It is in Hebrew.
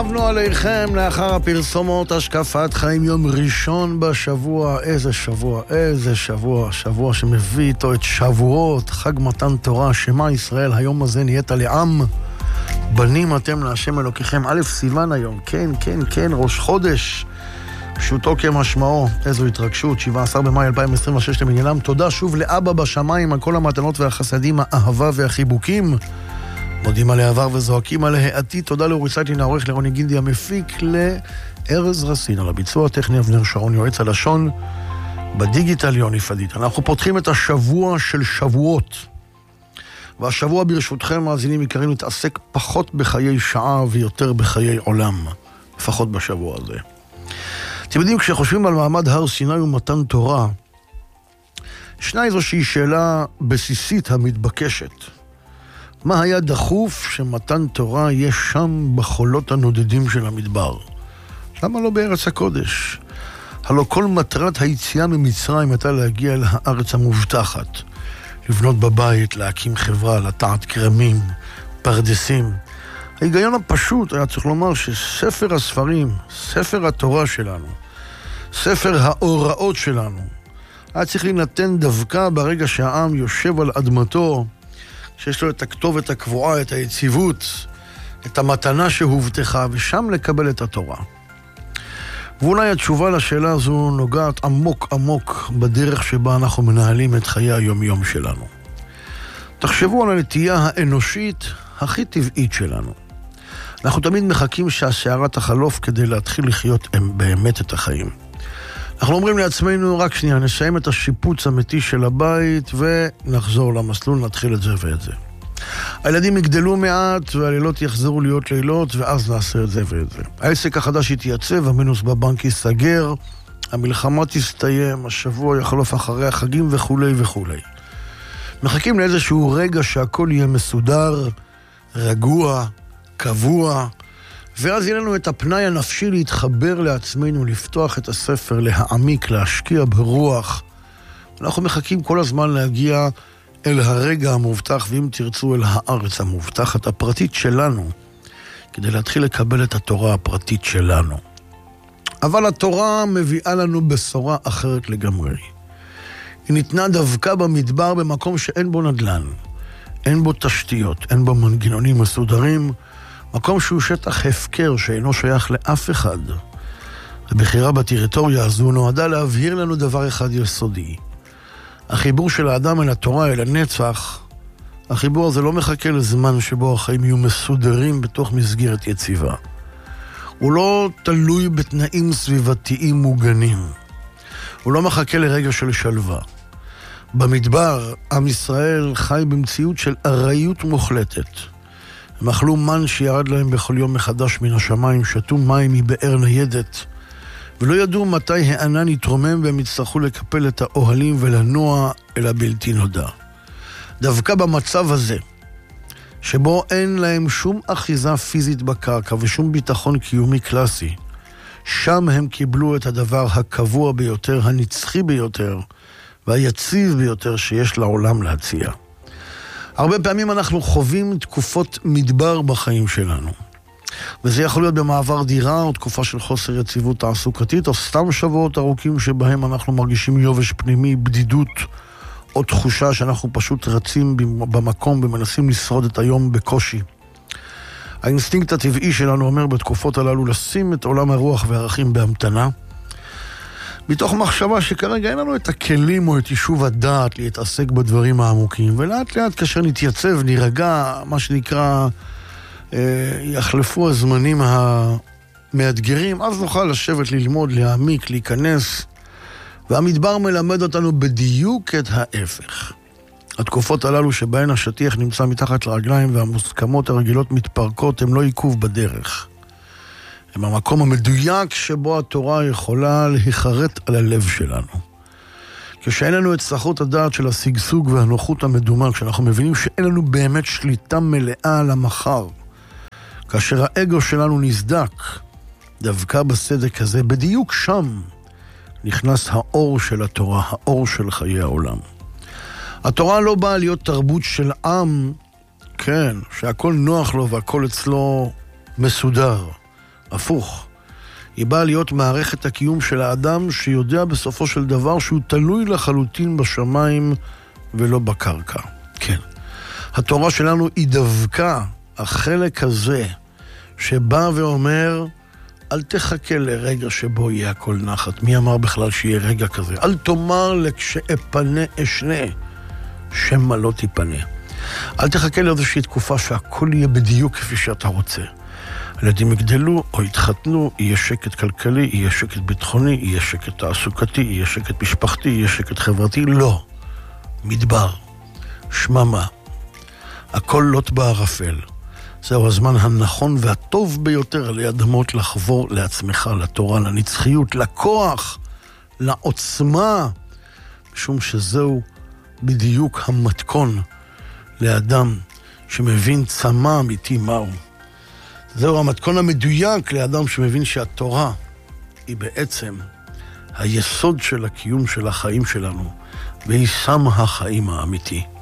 עבנו עליכם לאחר הפרסומות השקפת חיים יום ראשון בשבוע. איזה שבוע, איזה שבוע, שבוע שמביא איתו את שבועות, חג מתן תורה, שמה ישראל, היום הזה נהיית לעם. בנים אתם להשם אלוקיכם, א' סיוון היום, כן, כן, כן, ראש חודש, פשוטו כמשמעו, איזו התרגשות, 17 במאי 2026 למניינם. תודה שוב לאבא בשמיים על כל המתנות והחסדים, האהבה והחיבוקים. מודים על העבר וזועקים על העתיד. תודה לאוריסייטין העורך, לרוני גינדי המפיק, לארז רסין על הביצוע הטכני, אבנר שרון יועץ הלשון, בדיגיטל יוני פדיט. אנחנו פותחים את השבוע של שבועות, והשבוע ברשותכם מאזינים יקרים להתעסק פחות בחיי שעה ויותר בחיי עולם, לפחות בשבוע הזה. אתם יודעים, כשחושבים על מעמד הר סיני ומתן תורה, ישנה איזושהי שאלה בסיסית המתבקשת. מה היה דחוף שמתן תורה יש שם בחולות הנודדים של המדבר? למה לא בארץ הקודש? הלא כל מטרת היציאה ממצרים הייתה להגיע אל הארץ המובטחת, לבנות בבית, להקים חברה, לטעת כרמים, פרדסים. ההיגיון הפשוט היה צריך לומר שספר הספרים, ספר התורה שלנו, ספר ההוראות שלנו, היה צריך להינתן דווקא ברגע שהעם יושב על אדמתו, שיש לו את הכתובת הקבועה, את היציבות, את המתנה שהובטחה, ושם לקבל את התורה. ואולי התשובה לשאלה הזו נוגעת עמוק עמוק בדרך שבה אנחנו מנהלים את חיי היום-יום שלנו. תחשבו על הנטייה האנושית הכי טבעית שלנו. אנחנו תמיד מחכים שהשערה תחלוף כדי להתחיל לחיות באמת את החיים. אנחנו אומרים לעצמנו, רק שנייה, נסיים את השיפוץ המתי של הבית ונחזור למסלול, נתחיל את זה ואת זה. הילדים יגדלו מעט והלילות יחזרו להיות לילות, ואז נעשה את זה ואת זה. העסק החדש יתייצב, המינוס בבנק ייסגר, המלחמה תסתיים, השבוע יחלוף אחרי החגים וכו' וכו'. מחכים לאיזשהו רגע שהכל יהיה מסודר, רגוע, קבוע, ואז יהיה לנו את הפנאי הנפשי להתחבר לעצמנו, לפתוח את הספר, להעמיק, להשקיע ברוח. אנחנו מחכים כל הזמן להגיע אל הרגע המובטח, ואם תרצו אל הארץ המובטחת הפרטית שלנו, כדי להתחיל לקבל את התורה הפרטית שלנו. אבל התורה מביאה לנו בשורה אחרת לגמרי. היא ניתנה דווקא במדבר, במקום שאין בו נדל"ן, אין בו תשתיות, אין בו מנגנונים מסודרים, מקום שהוא שטח הפקר שאינו שייך לאף אחד. הבחירה בטריטוריה הזו נועדה להבהיר לנו דבר אחד יסודי. החיבור של האדם אל התורה, אל הנצח, החיבור הזה לא מחכה לזמן שבו החיים יהיו מסודרים בתוך מסגרת יציבה. הוא לא תלוי בתנאים סביבתיים מוגנים. הוא לא מחכה לרגע של שלווה. במדבר, עם ישראל חי במציאות של ארעיות מוחלטת. הם אכלו מן שירד להם בכל יום מחדש מן השמיים, שתו מים מבאר ניידת, ולא ידעו מתי הענן יתרומם והם יצטרכו לקפל את האוהלים ולנוע אל הבלתי נודע. דווקא במצב הזה, שבו אין להם שום אחיזה פיזית בקרקע ושום ביטחון קיומי קלאסי, שם הם קיבלו את הדבר הקבוע ביותר, הנצחי ביותר והיציב ביותר שיש לעולם להציע. הרבה פעמים אנחנו חווים תקופות מדבר בחיים שלנו. וזה יכול להיות במעבר דירה, או תקופה של חוסר יציבות תעסוקתית, או סתם שבועות ארוכים שבהם אנחנו מרגישים יובש פנימי, בדידות, או תחושה שאנחנו פשוט רצים במקום ומנסים לשרוד את היום בקושי. האינסטינקט הטבעי שלנו אומר בתקופות הללו לשים את עולם הרוח והערכים בהמתנה, מתוך מחשבה שכרגע אין לנו את הכלים או את יישוב הדעת להתעסק בדברים העמוקים, ולאט לאט כאשר נתייצב, נירגע, מה שנקרא, יחלפו הזמנים המאתגרים, אז נוכל לשבת, ללמוד, להעמיק, להיכנס, והמדבר מלמד אותנו בדיוק את ההפך. התקופות הללו שבהן השטיח נמצא מתחת לרגליים והמוסכמות הרגילות מתפרקות, הם לא עיכוב בדרך. הם המקום המדויק שבו התורה יכולה להיחרט על הלב שלנו. כשאין לנו את סחרות הדעת של הסגסוג והנוחות המדומה, כשאנחנו מבינים שאין לנו באמת שליטה מלאה על המחר, כאשר האגו שלנו נסדק, דווקא בסדק הזה, בדיוק שם, נכנס האור של התורה, האור של חיי העולם. התורה לא באה להיות תרבות של עם, כן, שהכל נוח לו והכל אצלו מסודר. הפוך. היא באה להיות מערכת הקיום של האדם שיודע בסופו של דבר שהוא תלוי לחלוטין בשמיים ולא בקרקע. כן. התורה שלנו היא דווקא החלק הזה שבא ואומר, אל תחכה לרגע שבו יהיה הכל נחת. מי אמר בכלל שיהיה רגע כזה? אל תאמר לכשאפנה אשנה, שמא לא תיפנה. אל תחכה לאיזושהי תקופה שהכל יהיה בדיוק כפי שאתה רוצה. ילדים יגדלו או יתחתנו, יהיה שקט כלכלי, יהיה שקט ביטחוני, יהיה שקט תעסוקתי, יהיה שקט משפחתי, יהיה שקט חברתי. לא. מדבר. שממה. הכל לוט בערפל. זהו הזמן הנכון והטוב ביותר עלי אדמות לחבור לעצמך, לתורה, לנצחיות, לכוח, לעוצמה, משום שזהו בדיוק המתכון לאדם שמבין צמא אמיתי מהו. זהו המתכון המדויק לאדם שמבין שהתורה היא בעצם היסוד של הקיום של החיים שלנו, והיא סם החיים האמיתי.